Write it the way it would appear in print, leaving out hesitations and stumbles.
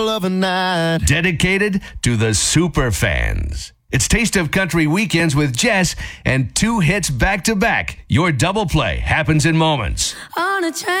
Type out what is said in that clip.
of a night. Dedicated to the super fans. It's Taste of Country Weekends with Jess and 2 hits back to back. Your double play happens in moments. On a train.